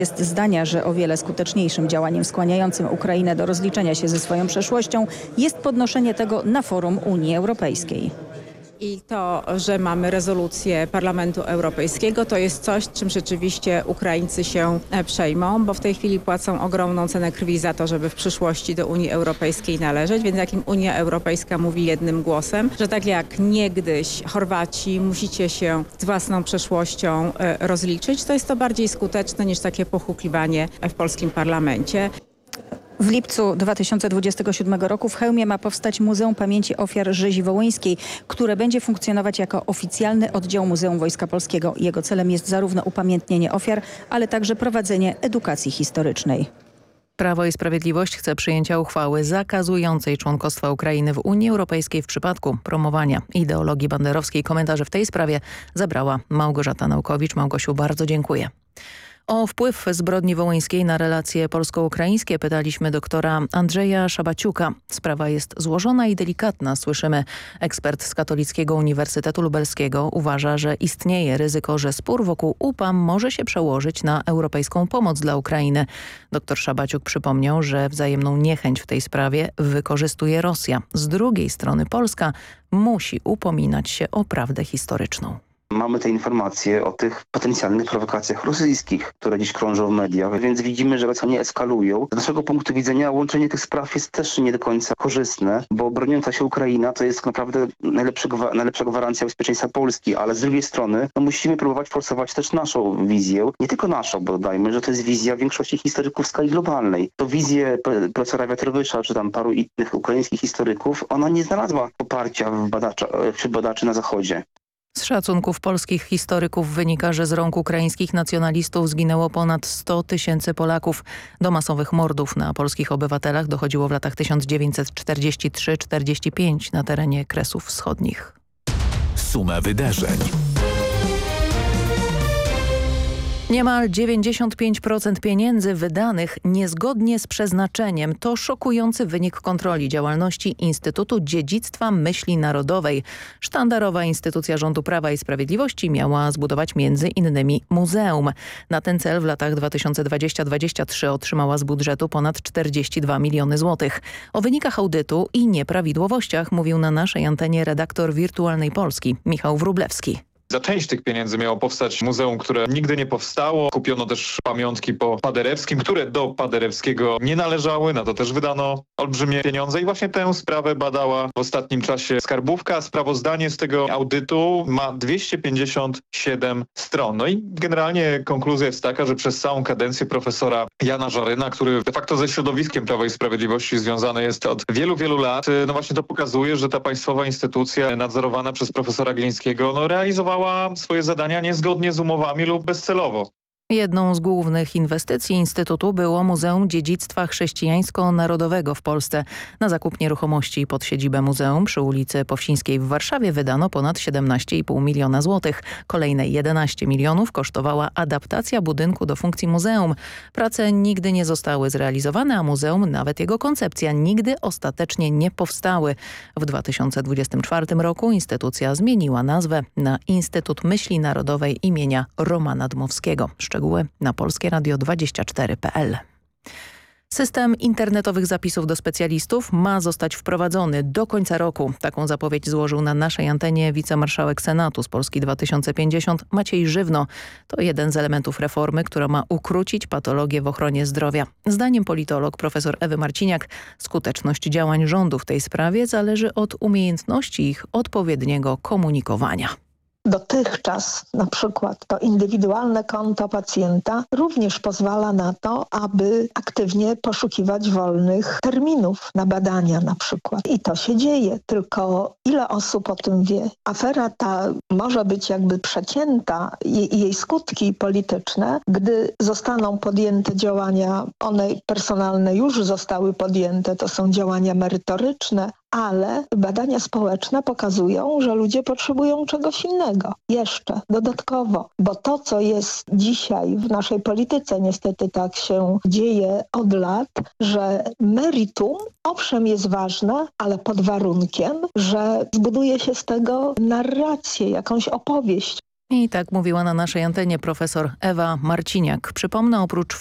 Jest zdania, że o wiele skuteczniejszym działaniem skłaniającym Ukrainę do rozliczenia się ze swoją przeszłością jest podnoszenie tego na forum Unii Europejskiej. I to, że mamy rezolucję Parlamentu Europejskiego, to jest coś, czym rzeczywiście Ukraińcy się przejmą, bo w tej chwili płacą ogromną cenę krwi za to, żeby w przyszłości do Unii Europejskiej należeć, więc jak im Unia Europejska mówi jednym głosem, że tak jak niegdyś Chorwaci musicie się z własną przeszłością rozliczyć, to jest to bardziej skuteczne niż takie pohukiwanie w polskim parlamencie. W lipcu 2027 roku w Chełmie ma powstać Muzeum Pamięci Ofiar Rzezi Wołyńskiej, które będzie funkcjonować jako oficjalny oddział Muzeum Wojska Polskiego. Jego celem jest zarówno upamiętnienie ofiar, ale także prowadzenie edukacji historycznej. Prawo i Sprawiedliwość chce przyjęcia uchwały zakazującej członkostwa Ukrainy w Unii Europejskiej w przypadku promowania ideologii banderowskiej. Komentarze w tej sprawie zabrała Małgorzata Naukowicz. Małgosiu, bardzo dziękuję. O wpływ zbrodni wołyńskiej na relacje polsko-ukraińskie pytaliśmy doktora Andrzeja Szabaciuka. Sprawa jest złożona i delikatna, słyszymy. Ekspert z Katolickiego Uniwersytetu Lubelskiego uważa, że istnieje ryzyko, że spór wokół UPA może się przełożyć na europejską pomoc dla Ukrainy. Doktor Szabaciuk przypomniał, że wzajemną niechęć w tej sprawie wykorzystuje Rosja. Z drugiej strony Polska musi upominać się o prawdę historyczną. Mamy te informacje o tych potencjalnych prowokacjach rosyjskich, które dziś krążą w mediach, więc widzimy, że one eskalują. Z naszego punktu widzenia łączenie tych spraw jest też nie do końca korzystne, bo broniąca się Ukraina to jest naprawdę najlepsza gwarancja bezpieczeństwa Polski, ale z drugiej strony musimy próbować forsować też naszą wizję, nie tylko naszą, bo dodajmy, że to jest wizja większości historyków w skali globalnej. To wizję profesora Wiatrowicza, czy tam paru innych ukraińskich historyków, ona nie znalazła poparcia wśród badaczy na Zachodzie. Z szacunków polskich historyków wynika, że z rąk ukraińskich nacjonalistów zginęło ponad 100 000 Polaków. Do masowych mordów na polskich obywatelach dochodziło w latach 1943-45 na terenie Kresów Wschodnich. Suma wydarzeń. Niemal 95% pieniędzy wydanych niezgodnie z przeznaczeniem to szokujący wynik kontroli działalności Instytutu Dziedzictwa Myśli Narodowej. Sztandarowa instytucja rządu Prawa i Sprawiedliwości miała zbudować m.in. muzeum. Na ten cel w latach 2020-2023 otrzymała z budżetu ponad 42 miliony złotych. O wynikach audytu i nieprawidłowościach mówił na naszej antenie redaktor Wirtualnej Polski Michał Wróblewski. Za część tych pieniędzy miało powstać muzeum, które nigdy nie powstało. Kupiono też pamiątki po Paderewskim, które do Paderewskiego nie należały. Na to też wydano olbrzymie pieniądze i właśnie tę sprawę badała w ostatnim czasie skarbówka. Sprawozdanie z tego audytu ma 257 stron. No i generalnie konkluzja jest taka, że przez całą kadencję profesora Jana Żaryna, który de facto ze środowiskiem Prawa i Sprawiedliwości związany jest od wielu, wielu lat, no właśnie to pokazuje, że ta państwowa instytucja nadzorowana przez profesora Glińskiego realizowała swoje zadania niezgodnie z umowami lub bezcelowo. Jedną z głównych inwestycji Instytutu było Muzeum Dziedzictwa Chrześcijańsko-Narodowego w Polsce. Na zakup nieruchomości pod siedzibę muzeum przy ulicy Powsińskiej w Warszawie wydano ponad 17,5 miliona złotych. Kolejne 11 milionów kosztowała adaptacja budynku do funkcji muzeum. Prace nigdy nie zostały zrealizowane, a muzeum, nawet jego koncepcja, nigdy ostatecznie nie powstały. W 2024 roku instytucja zmieniła nazwę na Instytut Myśli Narodowej imienia Romana Dmowskiego. Szczegóły na polskieradio24.pl. System internetowych zapisów do specjalistów ma zostać wprowadzony do końca roku. Taką zapowiedź złożył na naszej antenie wicemarszałek Senatu z Polski 2050 Maciej Żywno. To jeden z elementów reformy, która ma ukrócić patologię w ochronie zdrowia. Zdaniem politolog profesor Ewy Marciniak skuteczność działań rządu w tej sprawie zależy od umiejętności ich odpowiedniego komunikowania. Dotychczas na przykład to indywidualne konto pacjenta również pozwala na to, aby aktywnie poszukiwać wolnych terminów na badania na przykład. I to się dzieje, tylko ile osób o tym wie? Afera ta może być jakby przecięta i jej skutki polityczne, gdy zostaną podjęte działania, one personalne już zostały podjęte, to są działania merytoryczne, ale badania społeczne pokazują, że ludzie potrzebują czegoś innego. Jeszcze dodatkowo, bo to, co jest dzisiaj w naszej polityce, niestety tak się dzieje od lat, że meritum owszem jest ważne, ale pod warunkiem, że zbuduje się z tego narrację, jakąś opowieść. I tak mówiła na naszej antenie profesor Ewa Marciniak. Przypomnę, oprócz